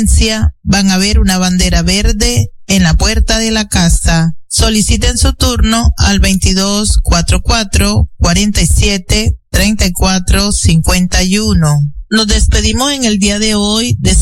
van a ver una bandera verde en la puerta de la casa. Soliciten su turno al 2244-47-3451. Nos despedimos en el día de hoy